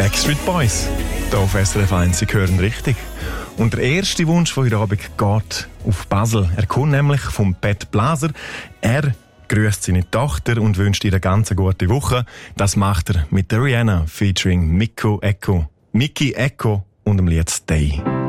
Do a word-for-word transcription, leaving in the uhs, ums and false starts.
Backstreet Boys. Hier auf S R F eins, Sie hören richtig. Und der erste Wunsch von heute Abend geht auf Basel. Er kommt nämlich vom Pat Blaser. Er grüßt seine Tochter und wünscht ihr eine ganz gute Woche. Das macht er mit der Rihanna featuring Miko Echo, Mickey Echo und dem Lied Stay.